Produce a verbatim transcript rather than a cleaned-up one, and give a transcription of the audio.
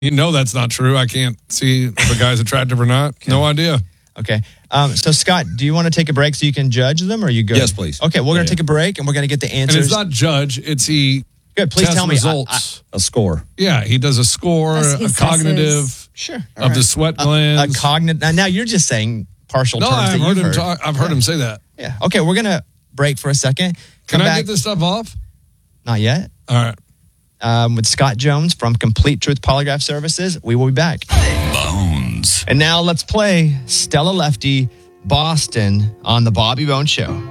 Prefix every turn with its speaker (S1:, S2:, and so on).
S1: You know that's not true. I can't see if a guy's attractive or not. Okay. No idea.
S2: Okay. Um, so, Scott, do you want to take a break so you can judge them, or are you good?
S3: Yes, please.
S2: Okay, we're
S3: yeah,
S2: going to
S3: yeah.
S2: take a break, and we're going to get the answers.
S1: And it's not judge, it's he
S2: Good, please tell me.
S1: results.
S3: I, I, a score.
S1: Yeah, he does a score, a cognitive
S2: sure.
S1: of
S2: right.
S1: the sweat
S2: A,
S1: glands.
S2: a cognitive. Now, you're just saying partial
S1: no,
S2: terms
S1: I've
S2: that
S1: heard
S2: you've
S1: him
S2: heard.
S1: talk, I've heard
S2: yeah.
S1: him say that.
S2: Yeah. Okay, we're going to break for a second.
S1: Come Can I
S2: back.
S1: get this stuff off?
S2: Not yet.
S1: All right.
S2: Um, with Scott Jones from Complete Truth Polygraph Services. We will be back.
S4: Bones.
S2: And now let's play Stella Lefty, Boston on the Bobby Bones Show.